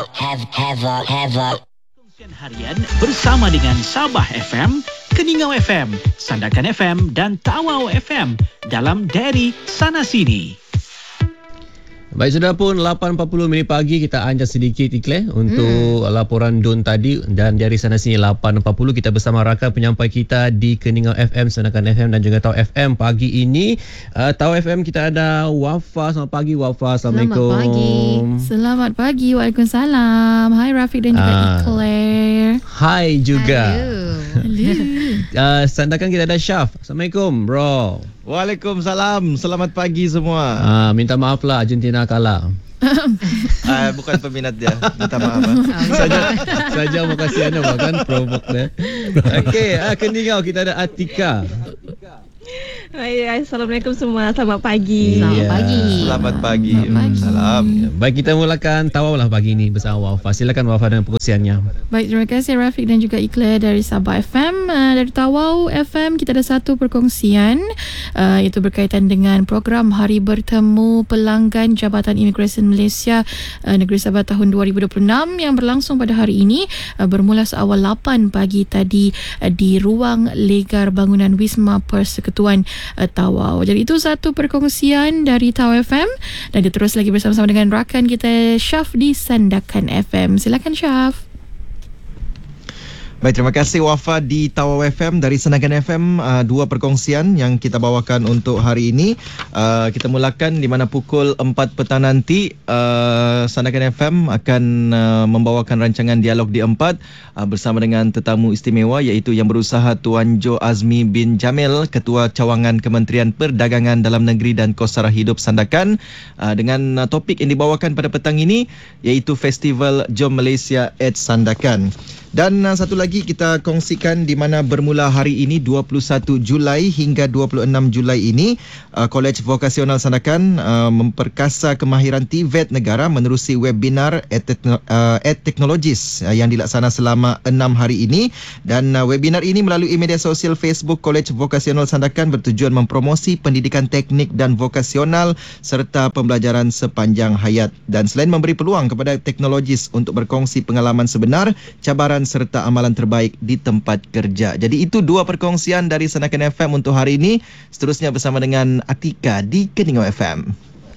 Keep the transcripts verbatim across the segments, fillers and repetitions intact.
a, have, have a, have a. Harian bersama dengan Sabah F M, Keningau F M, Sandakan F M dan Tawau F M dalam Dari Sana Sini. Baik, sudah pun lapan empat puluh minit pagi, kita anjak sedikit Ikhlas untuk hmm. laporan Don tadi, dan dari sana sini lapan empat puluh kita bersama rakan penyampai kita di Keningau F M, Sandakan F M dan juga Tau F M pagi ini. Uh, Tau F M kita ada Wafa. Selamat pagi Wafa. Assalamualaikum. Selamat pagi. Selamat pagi. Waalaikumsalam. Hai Rafiq dan juga uh, Ikhlas. Hai juga. Hello. uh, Sandakan kita ada Syaf. Assalamualaikum bro. Waalaikumsalam. Selamat pagi semua. Uh, minta maaf lah Argentina kalah. uh, bukan peminat dia. Minta maaf. saja saja mau kasih anda bahkan provoke dia. Okey, uh, Keningau kita ada Atika. Hai, Assalamualaikum semua. Selamat pagi. Selamat pagi. Selamat pagi. Selamat pagi. Salam. Baik, kita mulakan Tawau lah pagi ini bersama Wafa. Silakan Wafa dengan perkongsiannya. Baik, terima kasih Rafiq dan juga Ikhlas dari Sabah F M. Uh, dari Tawau F M kita ada satu perkongsian, uh, iaitu berkaitan dengan program Hari Bertemu Pelanggan Jabatan Imigresen Malaysia uh, Negeri Sabah tahun dua ribu dua puluh enam yang berlangsung pada hari ini, uh, bermula seawal lapan pagi tadi uh, di ruang legar bangunan Wisma Persekutuan uh, Tawau. Jadi itu satu perkongsian dari Tawau F M, dan kita terus lagi bersama-sama dengan rakan kita Syaf di Sandakan F M. Silakan Syaf. Baik, terima kasih Wafa di Tawau F M dari Sandakan F M. Uh, dua perkongsian yang kita bawakan untuk hari ini. Uh, kita mulakan di mana pukul empat petang nanti uh, Sandakan F M akan uh, membawakan rancangan Dialog di empat uh, bersama dengan tetamu istimewa, iaitu Yang Berusaha Tuan Jo Azmi bin Jamil, Ketua Cawangan Kementerian Perdagangan Dalam Negeri dan Kos Sara Hidup Sandakan, uh, dengan uh, topik yang dibawakan pada petang ini iaitu Festival Jom Malaysia at Sandakan. Dan uh, satu lagi kita kongsikan di mana bermula hari ini dua puluh satu Julai hingga dua puluh enam Julai ini, uh, Kolej Vokasional Sandakan uh, memperkasa kemahiran T V E T negara menerusi webinar at, uh, at Technologies uh, yang dilaksana selama enam hari ini. Dan uh, webinar ini melalui media sosial Facebook Kolej Vokasional Sandakan bertujuan mempromosi pendidikan teknik dan vokasional serta pembelajaran sepanjang hayat. Dan selain memberi peluang kepada teknologis untuk berkongsi pengalaman sebenar, cabaran serta amalan terbaik di tempat kerja. Jadi itu dua perkongsian dari Sandakan F M untuk hari ini. Seterusnya bersama dengan Atika di Keningau F M.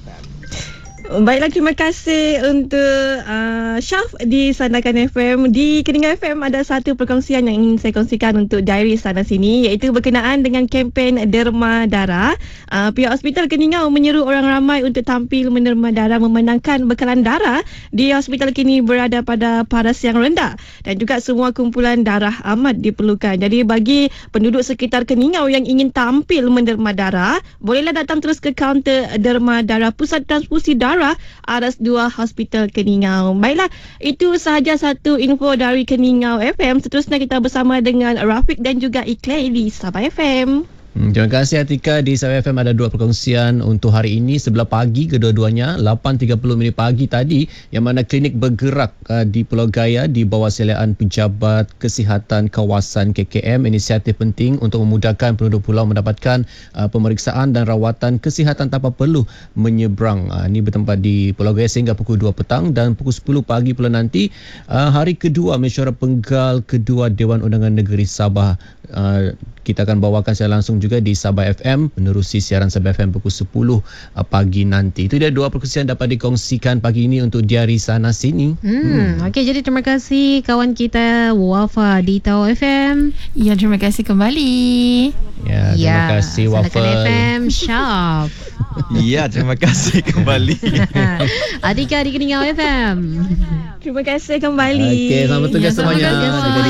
Baiklah, terima kasih untuk uh, Syaf di Sandakan F M. Di Keningau F M ada satu perkongsian yang ingin saya kongsikan untuk Diary Sana Sini, iaitu berkenaan dengan kempen derma darah. Uh, pihak Hospital Keningau menyeru orang ramai untuk tampil menderma darah memenangkan bekalan darah di hospital kini berada pada paras yang rendah, dan juga semua kumpulan darah amat diperlukan. Jadi bagi penduduk sekitar Keningau yang ingin tampil menderma darah, bolehlah datang terus ke kaunter derma darah Pusat Transfusi Darah Aras dua Hospital Keningau. Baiklah, itu sahaja satu info dari Keningau F M. Seterusnya kita bersama dengan Rafiq dan juga Ikhlas di Sabah F M. Hmm, terima kasih Atika. Di Sabah F M ada dua perkongsian untuk hari ini. Sebelah pagi kedua-duanya lapan tiga puluh minit pagi tadi, yang mana klinik bergerak uh, di Pulau Gaya di bawah seliaan Pejabat Kesihatan Kawasan K K M. Inisiatif penting untuk memudahkan penduduk pulau mendapatkan uh, pemeriksaan dan rawatan kesihatan tanpa perlu menyeberang. Uh, ini bertempat di Pulau Gaya sehingga pukul dua petang, dan pukul sepuluh pagi pula nanti uh, hari kedua mesyuarat penggal kedua Dewan Undangan Negeri Sabah. Uh, kita akan bawakan secara langsung juga di Sabah F M menerusi siaran Sabah F M pukul sepuluh uh, pagi nanti. Itu dia dua perkongsian dapat dikongsikan pagi ini untuk Diary Sana Sini. Hmm, hmm. Okey, jadi terima kasih kawan kita Wafa di Tawau F M. Ya, terima kasih kembali. Ya, terima ya, kasih Wafa. Sandakan F M Syaf. Ya, terima kasih kembali. Atika di Keningau F M. Terima kasih kembali. Okey, selamat tugas Ya, selamat semuanya. tugas semua.